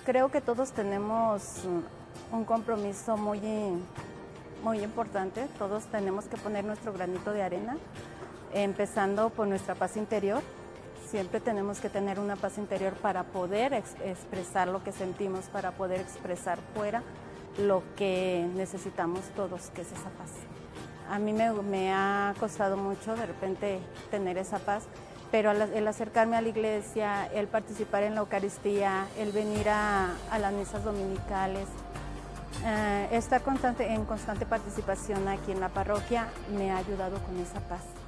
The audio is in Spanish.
Creo que todos tenemos un compromiso muy importante. Todos tenemos que poner nuestro granito de arena, empezando por nuestra paz interior. Siempre tenemos que tener una paz interior para poder expresar lo que sentimos, para poder expresar fuera lo que necesitamos todos, que es esa paz. A mí me ha costado mucho de repente tener esa paz, pero el acercarme a la iglesia, el participar en la Eucaristía, el venir a las misas dominicales, estar en constante participación aquí en la parroquia me ha ayudado con esa paz.